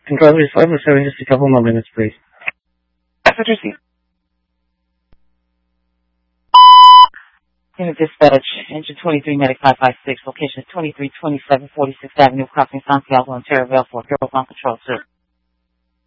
Control response will serve in just a couple more minutes, please. Passenger seat. Unit dispatch, engine 23, medic 556, location is 2327 46th Avenue, crossing Santiago and Terraville for Bureau Ground Control, sir.